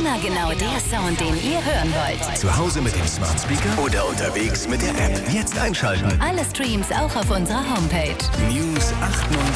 Immer genau der Sound, den ihr hören wollt. Zu Hause mit dem Smart Speaker oder unterwegs mit der App. Jetzt einschalten. Alle Streams auch auf unserer Homepage. News 886.